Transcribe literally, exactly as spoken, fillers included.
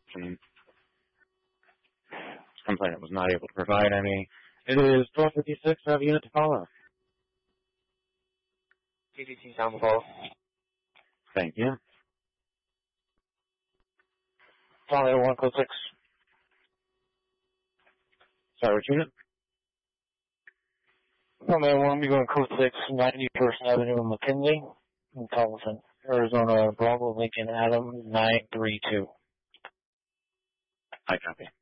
And complainant was not able to provide any. It is twelve fifty-six. I have a unit to follow. T T T sound call. Thank you. Tornado one, code six. Sorry, which unit? Tornado one, be going code six, ninety-first Avenue in McKinley, in Colleton, Arizona, Bravo, Lincoln, Adam, nine three two. I copy.